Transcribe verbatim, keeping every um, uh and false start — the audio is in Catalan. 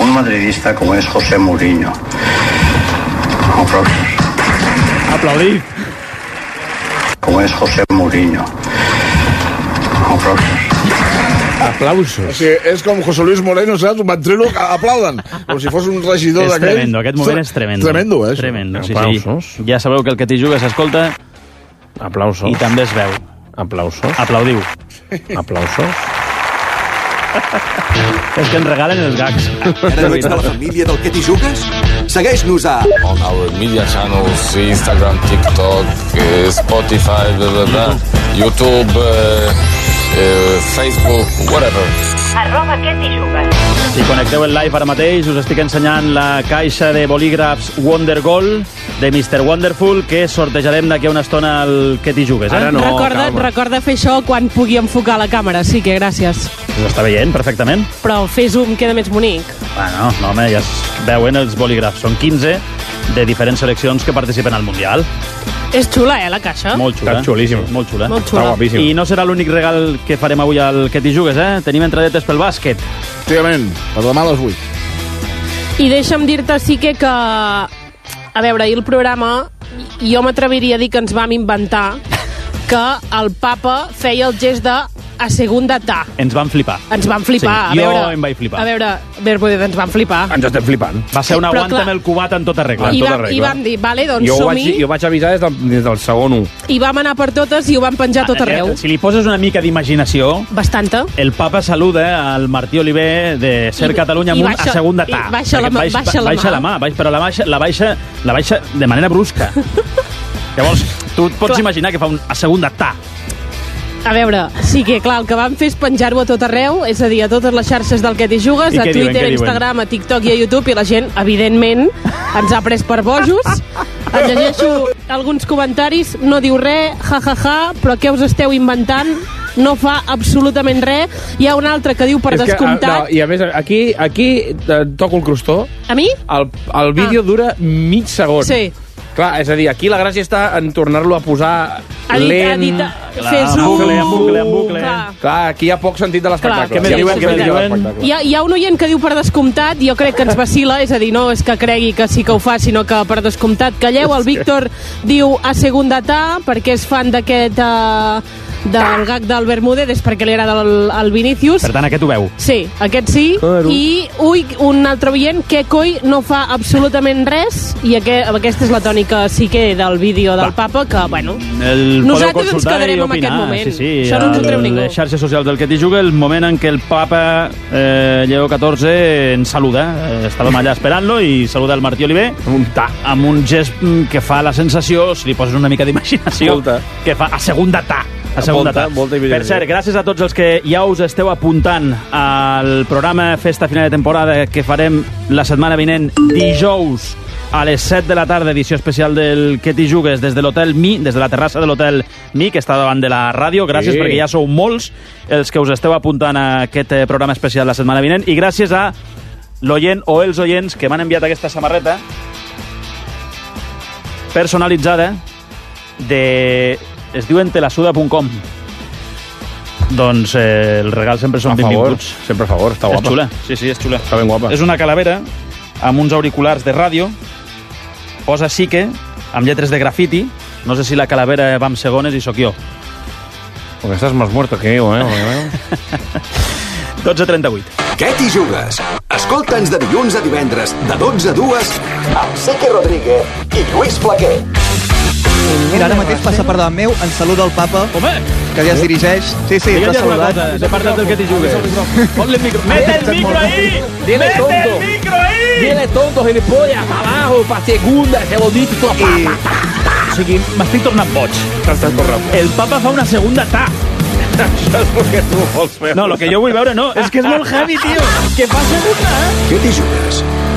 un madridista como es José Mourinho. Aplausos. Aplaudid. Como es José Mourinho. Aplausos. Aplausos. O sigui, és com José Luis Moreno, saps? Un ventrilo que aplauden, com si fos un regidor és d'aquell. És tremendo, aquest moment és tremendo. Tremendo, eh? Tremendo, sí, Aplausos. sí. Ja sabeu que el que t'hi juga s'escolta Aplausos. i també es veu. Aplausos. Aplaudiu. Aplausos. És que ens regalen els gags. Ara no ets de la família del que t'hi jugues? Segueix-nos a... On our media channels, Instagram, TikTok, eh, Spotify, blah, blah, blah, YouTube, eh, eh, Facebook, whatever. Arroba que t'hi jugues. Si connecteu el live ara mateix, us estic ensenyant la caixa de bolígrafs Wonder Gold de mister Wonderful, que sortejarem d'aquí a una estona al que t'hi jugues. Eh? Ara no, recorda, calma. recorda fer això quan pugui enfocar la càmera, sí que gràcies. Us està veient perfectament? Però fer zoom queda més bonic. Bueno, no, home, ja es veuen els bolígrafs. Són quinze de diferents seleccions que participen al Mundial. És xula, eh, la caixa? Molt xula. Està xulíssim. Molt xula. Molt xula. Està guapíssim. I no serà l'únic regal que farem avui al que t'hi jugues, eh? Tenim entradetes pel bàsquet. Efectivament, per demà a les vuit. I deixa'm dir-te, sí que, que... A veure, ahir el programa, jo m'atreviria a dir que ens vam inventar que el papa feia el gest de a segunda ta. Ens van flipar. Ens van flipar. Sí, a veure, jo em vaig flipar. A veure, Bermúdez, ens van flipar. Ens estem flipant. Va ser una Però, aguanta clar, amb el cubat en tota regla. I, tota vam, regla. I vam dir, vale, doncs Jo, ho vaig, som-hi. jo vaig avisar des del, des del segon u. I vam anar per totes i ho vam penjar tot arreu. Si li poses una mica d'imaginació, Bastanta. el papa saluda al Martí Oliver de Ser I- Catalunya i amunt baixa- a segunda i ta. baixa la Perquè mà- baix- baixa la baixa mà. la mà, baix, però la baixa, la baixa, la baixa de manera brusca. Llavors, tu et pots Clar. imaginar que fa un a segunda ta. A veure, sí que, clar, el que vam fer és penjar-ho a tot arreu, és a dir, a totes les xarxes del que t'hi jugues, I a què diuen, Twitter, què a diuen? Instagram, a TikTok i a YouTube, i la gent, evidentment, ens ha pres per bojos. Et llegeixo alguns comentaris, no diu res, ja, ja, ja, però què us esteu inventant? No fa absolutament res. Hi ha un altre que diu per És que, descomptat... no, I a més, aquí, aquí eh, toco el crostó. A mi? El, el vídeo Ah. dura mig segon. Sí. Clar, és a dir, aquí la gràcia està en tornar-lo a posar Edita, lent. edita, Clar, fer en zoom... bucle, en bucle, en bucle. Clar. Clar, aquí hi ha poc sentit de l'espectacle. Clar, què més Hi ha diuen, poc què més sentit de diuen? l'espectacle. Hi ha, hi ha un oient que diu per descomptat, jo crec que ens vacila, és a dir, no és que cregui que sí que ho fa, sinó que per descomptat calleu. El Víctor diu a segunda ta, perquè és fan d'aquest... Uh, del gag del Bermúdez, és perquè li agrada el, el Vinícius. Per tant, aquest ho veu. Sí, aquest sí. Claro. I, ui, un altre oient, que coi no fa absolutament res, i aquest, aquesta és la tònica sí que del vídeo del papa, que, bueno, El nosaltres podeu ens consultar quedarem i amb opinar. aquest moment. Sí, sí, Això no ens ho treu ningú. Les xarxes socials del que t'hi juga, el moment en què el papa eh, Lleó catorze ens saluda. Eh, estàvem allà esperant-lo i saluda el Martí Oliver Un ta. amb un gest mm, que fa la sensació, si li poses una mica d'imaginació, Molta. que fa a segunda ta. A segunda Molta, ta. molta Per evidència. cert, gràcies a tots els que ja us esteu apuntant al programa Festa Final de Temporada que farem la setmana vinent dijous a les set de la tarda, edició especial del que t'hi jugues des de l'hotel Mi, des de la terrassa de l'hotel Mi, que està davant de la ràdio. Gràcies, Sí. perquè ja sou molts els que us esteu apuntant a aquest eh, programa especial la setmana vinent, i gràcies a l'oient o els oients que m'han enviat aquesta samarreta personalitzada de... es diuen telasuda punt com. Doncs eh, el regal sempre són A favor, benvinguts. sempre a favor, està És guapa. xula, sí, sí, és xula. Està ben guapa. És una calavera amb uns auriculars de ràdio, posa Sique, amb lletres de grafiti. No sé si la calavera va amb segones i sóc jo. Porque estás más muerto que yo, eh? dotze trenta-vuit. Què t'hi jugues? Escolta'ns de dilluns a divendres, de dotze a dues, amb Sique Rodríguez i Lluís Flaquer. Mira, ara mateix passa per davant meu, ens saluda el papa, Home! que ja es dirigeix. Sí, sí, Digue'ls t'ha alguna saludat. cosa, de part del que t'hi jugues. Ponle el micro. Mete el micro ahí! Dile Mete tonto. el micro ahí! Dile tonto, gilipollas, abajo, pa' segunda, que bonito, pa, pa, pa. O sigui, m'estic tornant boig. T'estàs tornant. El papa fa una segunda ta. Això és el que tu vols fer. No, el que jo vull veure no. És que és molt heavy, tio. Que fa segunda, eh? Què t'hi jugues?